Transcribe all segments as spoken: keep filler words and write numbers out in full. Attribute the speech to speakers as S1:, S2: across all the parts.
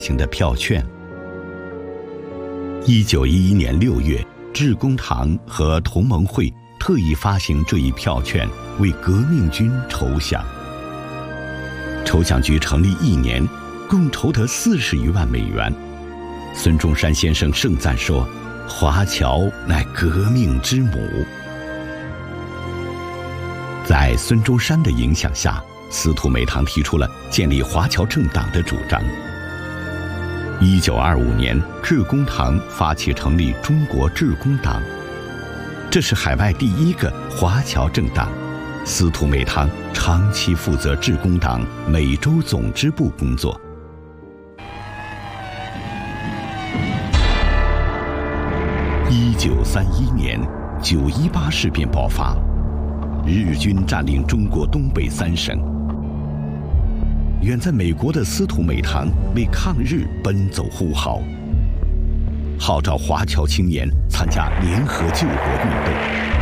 S1: 行的票券。一九一一年六月，致公堂和同盟会特意发行这一票券，为革命军筹饷。筹饷局成立一年，共筹得四十余万美元。孙中山先生盛赞说：“华侨乃革命之母。”在孙中山的影响下，司徒美堂提出了建立华侨政党的主张。一九二五年，致公堂发起成立中国致公党，这是海外第一个华侨政党。司徒美堂长期负责致公党美洲总支部工作。一九三一年，九一八事变爆发，日军占领中国东北三省。远在美国的司徒美堂为抗日奔走呼号，号召华侨青年参加联合救国运动。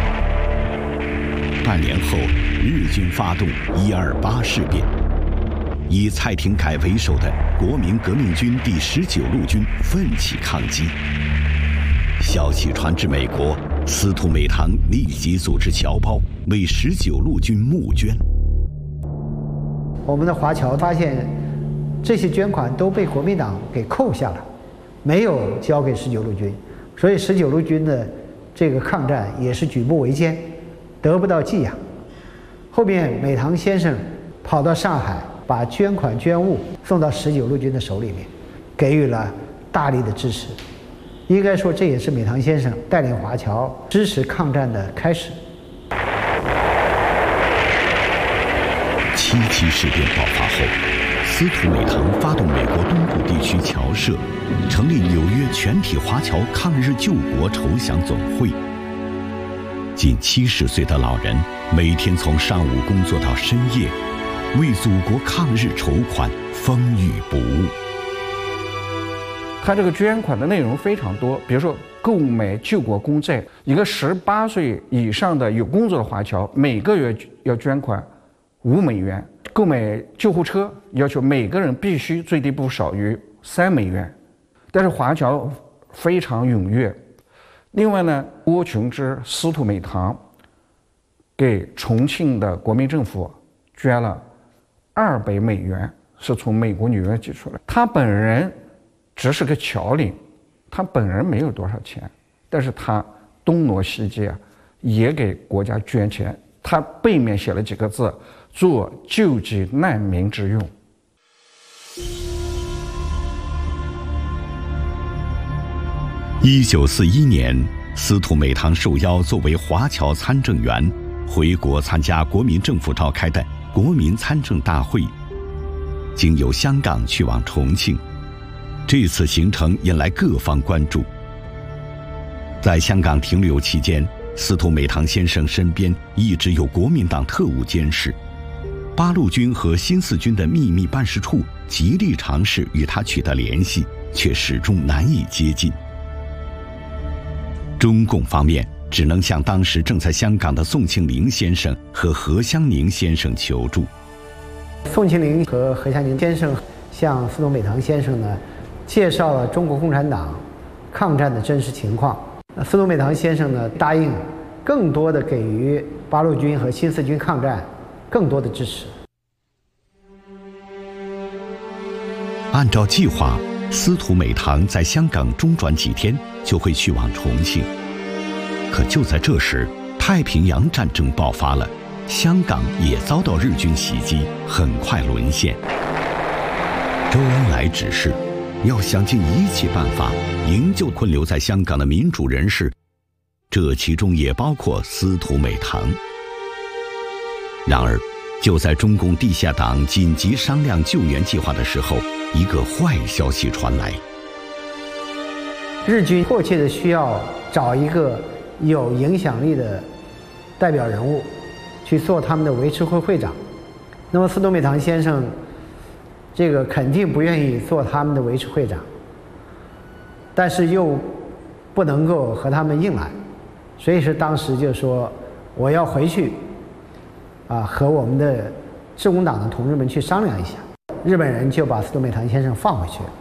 S1: 半年后，日军发动一二八事变，以蔡廷锴为首的国民革命军第十九路军奋起抗击。消息传至美国，司徒美堂立即组织侨胞为十九路军募捐。
S2: 我们的华侨发现，这些捐款都被国民党给扣下了，没有交给十九路军，所以十九路军的这个抗战也是举步维艰，得不到给养。后面美堂先生跑到上海，把捐款捐物送到十九路军的手里面，给予了大力的支持。应该说，这也是美堂先生带领华侨支持抗战的开始。
S1: 七七事变爆发后，司徒美堂发动美国东部地区侨社，成立纽约全体华侨抗日救国筹饷总会。近七十岁的老人每天从上午工作到深夜，为祖国抗日筹款，风雨不误。
S3: 他这个捐款的内容非常多，比如说购买救国公债，一个十八岁以上的有工作的华侨每个月要捐款五美元；购买救护车要求每个人必须最低不少于三美元。但是华侨非常踊跃。另外呢，郭琼之、司徒美堂给重庆的国民政府捐了二百美元，是从美国纽约寄出来。他本人只是个侨领，他本人没有多少钱，但是他东挪西借，也给国家捐钱。他背面写了几个字：做救济难民之用。
S1: 一九四一年，司徒美堂受邀作为华侨参政员回国参加国民政府召开的国民参政大会，经由香港去往重庆。这次行程引来各方关注。在香港停留期间，司徒美堂先生身边一直有国民党特务监视，八路军和新四军的秘密办事处极力尝试与他取得联系，却始终难以接近。中共方面只能向当时正在香港的宋庆龄先生和何香凝先生求助。
S2: 宋庆龄和何香凝先生向司徒美堂先生呢介绍了中国共产党抗战的真实情况。司徒美堂先生呢答应更多的给予八路军和新四军抗战更多的支持。
S1: 按照计划，司徒美堂在香港中转几天就会去往重庆。可就在这时，太平洋战争爆发了，香港也遭到日军袭击，很快沦陷。周恩来指示要想尽一切办法营救困留在香港的民主人士，这其中也包括司徒美堂。然而，就在中共地下党紧急商量救援计划的时候，一个坏消息传来。
S2: 日军迫切的需要找一个有影响力的代表人物去做他们的维持会会长。那么司徒美堂先生这个肯定不愿意做他们的维持会长，但是又不能够和他们硬来，所以是当时就说我要回去啊，和我们的致公党的同志们去商量一下。日本人就把司徒美堂先生放回去了。